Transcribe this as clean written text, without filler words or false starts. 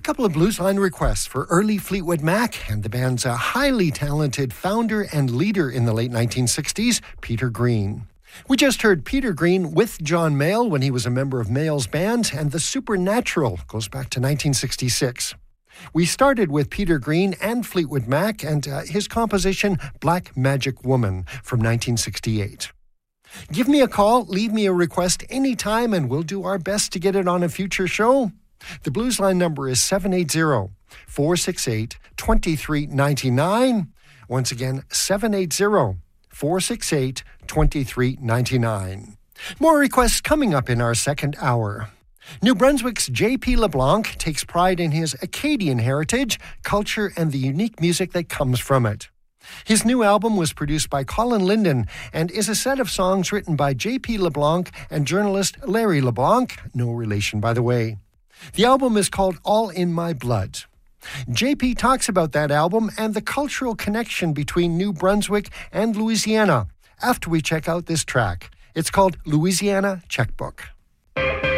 couple of blues line requests for early Fleetwood Mac and the band's highly talented founder and leader in the late 1960s, Peter Green. We just heard Peter Green with John Mayall when he was a member of Mayall's band, and The Supernatural goes back to 1966. We started with Peter Green and Fleetwood Mac and his composition Black Magic Woman from 1968. Give me a call, leave me a request anytime, and we'll do our best to get it on a future show. The Blues Line number is 780-468-2399. Once again, 780-468-2399. More requests coming up in our second hour. New Brunswick's J.P. LeBlanc takes pride in his Acadian heritage, culture, and the unique music that comes from it. His new album was produced by Colin Linden and is a set of songs written by J.P. LeBlanc and journalist Larry LeBlanc, no relation by the way. The album is called All in My Blood. JP talks about that album and the cultural connection between New Brunswick and Louisiana after we check out this track. It's called Louisiana Checkbook.